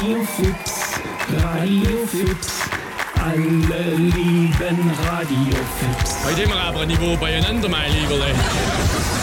Radio Fips, Radio Fips. Alle lieben Radio Fips. Heute immer aber Niveau bei einander, mein Lieber.